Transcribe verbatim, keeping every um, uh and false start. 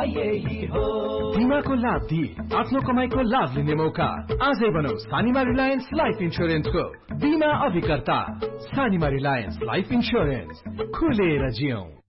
यही हो। बिमाको लाभ दिई आफ्नो कमाईको लाभ लिने मौका। आजै बनाऊ सानीमा रिलायन्स लाइफ इन्स्योरेन्सको बिमा अभिकर्ता। सानीमा रिलायन्स लाइफ इन्स्योरेन्स, खुलेर जियौं।